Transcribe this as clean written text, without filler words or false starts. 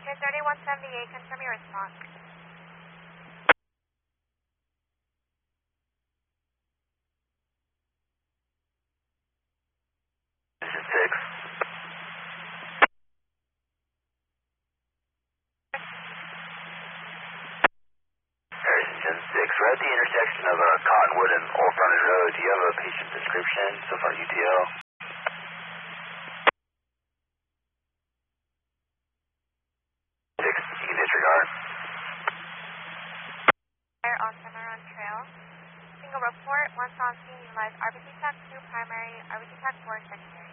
Station 3178, confirm your response. We're at the intersection of Cottonwood and Old Frontage Road. Do you have a patient description so far UTL? 6, you can disregard. Fire on Cimarron Trail. Single report, once on scene, utilize RBC TAC 2 primary, RBC TAC 4 secondary.